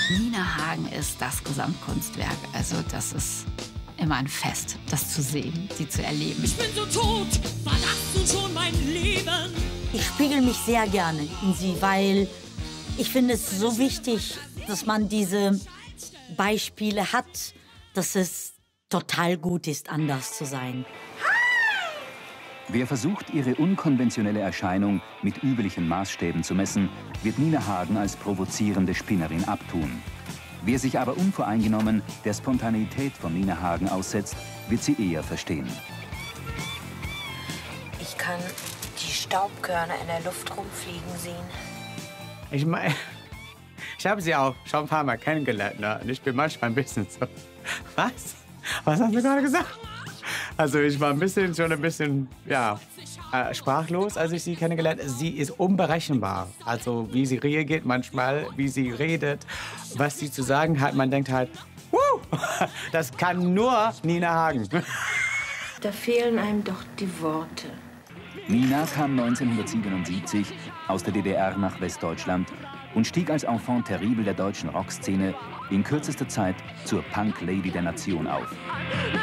Nina Hagen ist das Gesamtkunstwerk. Also das ist immer ein Fest, das zu sehen, sie zu erleben. Ich bin so tot, war das nun schon mein Leben? Ich spiegel mich sehr gerne in sie, weil ich finde es so wichtig, dass man diese Beispiele hat, dass es total gut ist, anders zu sein. Wer versucht, ihre unkonventionelle Erscheinung mit üblichen Maßstäben zu messen, wird Nina Hagen als provozierende Spinnerin abtun. Wer sich aber unvoreingenommen der Spontaneität von Nina Hagen aussetzt, wird sie eher verstehen. Ich kann die Staubkörner in der Luft rumfliegen sehen. Ich habe sie auch schon ein paar Mal kennengelernt, ne? Und ich bin manchmal ein bisschen so... Was? Was hast du gerade gesagt? Also ich war schon ein bisschen, ja, sprachlos, als ich sie kennengelernt habe. Sie ist unberechenbar. Also wie sie reagiert manchmal, wie sie redet, was sie zu sagen hat. Man denkt halt, das kann nur Nina Hagen. Da fehlen einem doch die Worte. Nina kam 1977 aus der DDR nach Westdeutschland und stieg als Enfant terrible der deutschen Rockszene in kürzester Zeit zur Punk-Lady der Nation auf.